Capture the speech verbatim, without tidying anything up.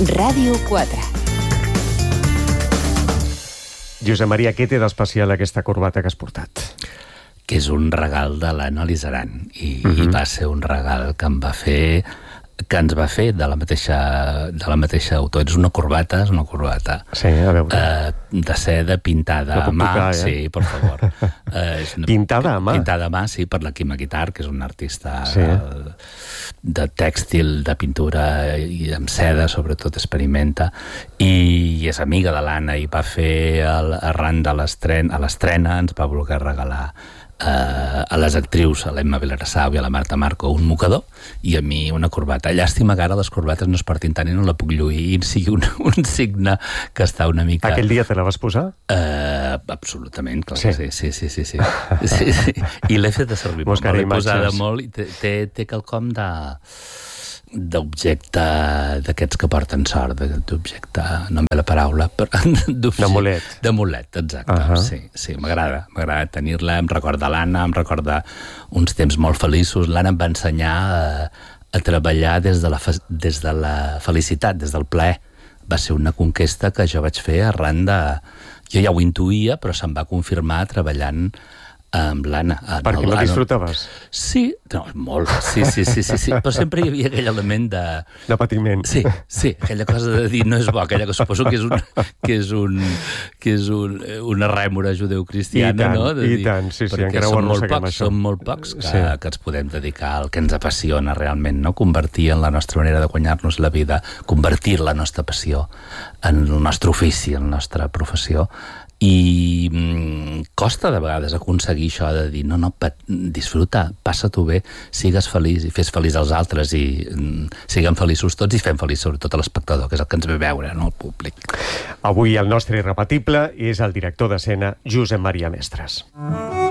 Ràdio quatre. Josep Maria, què té d'especial aquesta corbata que has portat? Que és un regal de l'Anna Lizaran i, Mhm. i va ser un regal que em va fer que ens va fer de la mateixa, de la mateixa autor. És una corbata, és una corbata Sí, a veure. eh, de seda pintada La a puc mà. tocar, eh? Sí, per favor. Eh, és una, Pintada a mà? Pintada a mà, sí, per la Quima Guitar, que és un artista Sí. de, de tèxtil, de pintura i amb seda, sobretot experimenta, i és amiga de l'Anna i va fer, el, arran de l'estrena, a l'estrena ens va voler regalar Uh, a les actrius, a l'Emma Vilarassau i a la Marta Marco, un mocador, i a mi una corbata. Llàstima que ara les corbates no es portin tant i no la puc lluir, i sigui un, un signe que està una mica... Aquell dia te la vas posar? Uh, absolutament, clar Sí. que sí, sí, sí, sí, sí. sí, sí. I l'he fet de servir molt, Buscaré l'he posada imatges. molt, i té, té, té quelcom de d'objecte d'aquests que porten sort, d'objecte, no em ve la paraula, però D'amulet. D'amulet, exacte, Uh -huh. sí, sí, m'agrada, m'agrada tenir-la, em recorda l'Anna, em recorda uns temps molt feliços. L'Anna em va ensenyar a, a treballar des de, la, des de la felicitat, des del plaer. Va ser una conquesta que jo vaig fer arran de... Jo ja ho intuïa, però se'm va confirmar treballant amb l'Anna. Perquè no disfrutaves? Sí, no, molt, sí, sí, sí, sí, sí, però sempre hi havia aquell element de... De patiment. Sí, sí, aquella cosa de dir no és bo, aquella que suposo que és, un, que és, un, que és un, una rèmora judeocristiana, I tant, no? De i dir, tant, sí, sí, perquè encara ho som molt arrosseguem, pocs, això. som molt pocs que, Sí. que ens podem dedicar al que ens apassiona realment, no? Convertir en la nostra manera de guanyar-nos la vida, convertir la nostra passió en el nostre ofici, en la nostra professió, i mm, costa de vegades aconseguir això de dir no, no, pa, disfruta, passa-t'ho bé, sigues feliç i fes feliç als altres i mm, siguem feliços tots i fem feliç sobretot a l'espectador, que és el que ens ve veure, no, el públic. Avui el nostre irrepetible és el director d'escena Josep Maria Mestres.